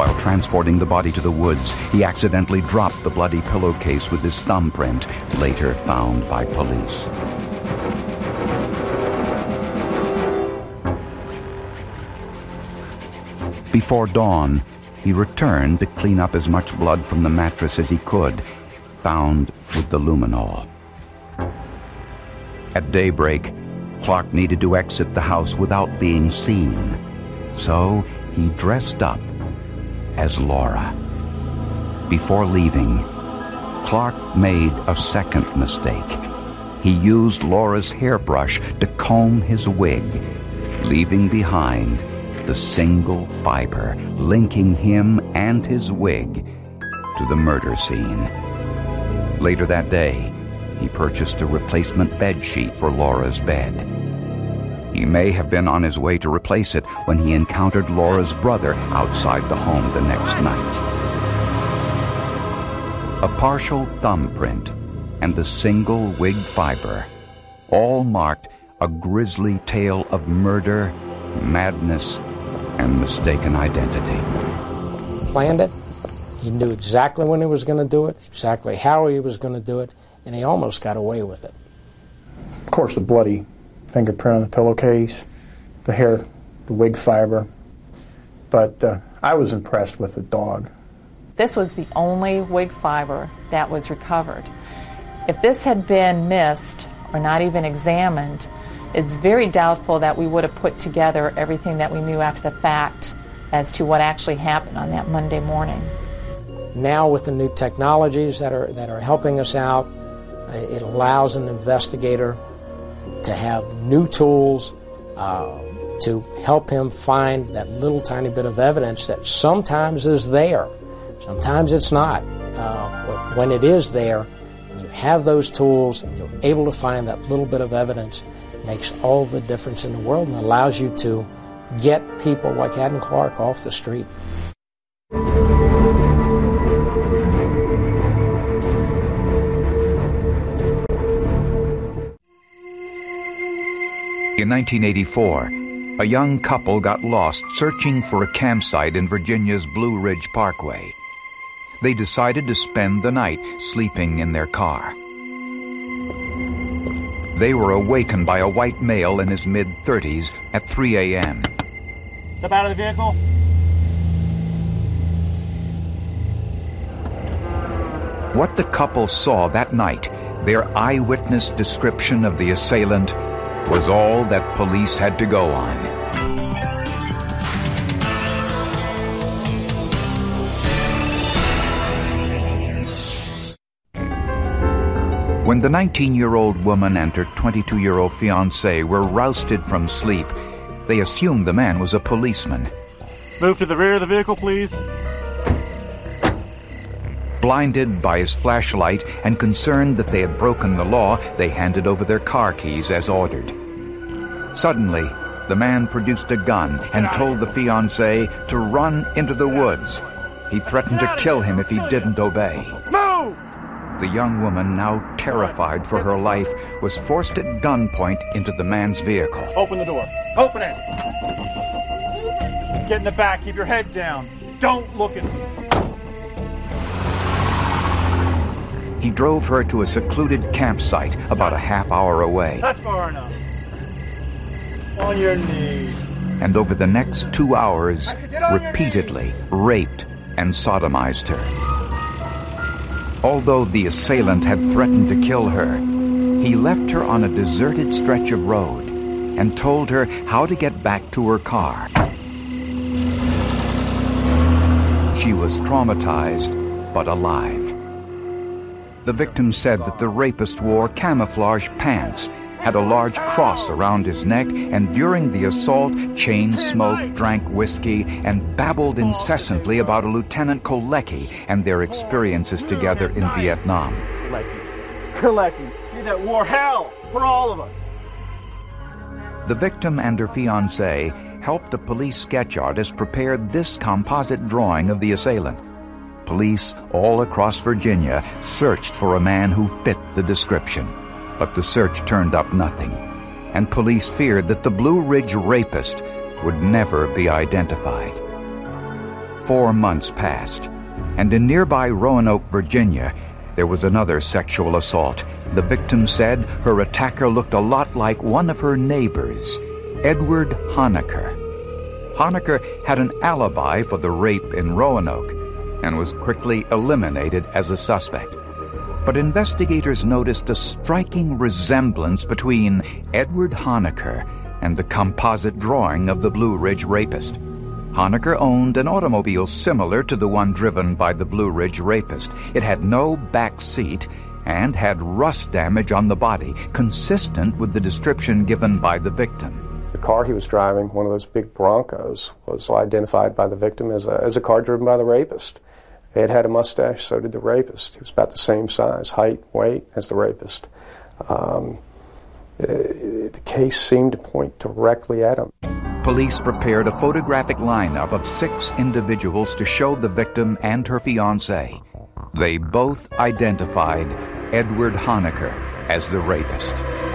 While transporting the body to the woods, he accidentally dropped the bloody pillowcase with his thumbprint, later found by police. Before dawn, he returned to clean up as much blood from the mattress as he could, found with the luminol. At daybreak, Clark needed to exit the house without being seen, so he dressed up as Laura. Before leaving, Clark made a second mistake. He used Laura's hairbrush to comb his wig, leaving behind the single fiber linking him and his wig to the murder scene. Later that day, he purchased a replacement bed sheet for Laura's bed. He may have been on his way to replace it when he encountered Laura's brother outside the home the next night. A partial thumbprint and a single wig fiber all marked a grisly tale of murder, madness, and mistaken identity. He planned it. He knew exactly when he was going to do it, exactly how he was going to do it, and he almost got away with it. Of course, the bloody fingerprint on the pillowcase, the hair, the wig fiber, but I was impressed with the dog. This was the only wig fiber that was recovered. If this had been missed or not even examined, it's very doubtful that we would have put together everything that we knew after the fact as to what actually happened on that Monday morning. Now with the new technologies that are helping us out, it allows an investigator to have new tools to help him find that little tiny bit of evidence that sometimes is there. Sometimes it's not. But when it is there, and you have those tools and you're able to find that little bit of evidence, it makes all the difference in the world and allows you to get people like Haddon Clark off the street. In 1984, a young couple got lost searching for a campsite in Virginia's Blue Ridge Parkway. They decided to spend the night sleeping in their car. They were awakened by a white male in his mid-30s at 3 a.m. Step out of the vehicle. What the couple saw that night, their eyewitness description of the assailant, was all that police had to go on. When the 19-year-old woman and her 22-year-old fiancé were rousted from sleep, they assumed the man was a policeman. Move to the rear of the vehicle, please. Blinded by his flashlight and concerned that they had broken the law, they handed over their car keys as ordered. Suddenly, the man produced a gun and told the fiancé to run into the woods. He threatened to kill him if he didn't obey. Move! The young woman, now terrified for her life, was forced at gunpoint into the man's vehicle. Open the door. Open it! Get in the back. Keep your head down. Don't look at me. He drove her to a secluded campsite about a half hour away. That's far enough. On your knees. And over the next 2 hours, repeatedly raped and sodomized her. Although the assailant had threatened to kill her, he left her on a deserted stretch of road and told her how to get back to her car. She was traumatized, but alive. The victim said that the rapist wore camouflage pants, had a large cross around his neck, and during the assault chain smoked, drank whiskey, and babbled incessantly about a Lieutenant Kolecki and their experiences together in Vietnam. Kolecki, you that war hell for all of us. The victim and her fiancé helped a police sketch artist prepare this composite drawing of the assailant. Police all across Virginia searched for a man who fit the description, but the search turned up nothing, and police feared that the Blue Ridge rapist would never be identified. 4 months passed, and in nearby Roanoke, Virginia, there was another sexual assault. The victim said her attacker looked a lot like one of her neighbors, Edward Honaker. Honaker had an alibi for the rape in Roanoke and was quickly eliminated as a suspect. But investigators noticed a striking resemblance between Edward Honaker and the composite drawing of the Blue Ridge rapist. Honaker owned an automobile similar to the one driven by the Blue Ridge rapist. It had no back seat and had rust damage on the body, consistent with the description given by the victim. The car he was driving, one of those big Broncos, was identified by the victim as a car driven by the rapist. He had a mustache, so did the rapist. He was about the same size, height, weight as the rapist. The case seemed to point directly at him. Police prepared a photographic lineup of 6 individuals to show the victim and her fiancé. They both identified Edward Honaker as the rapist.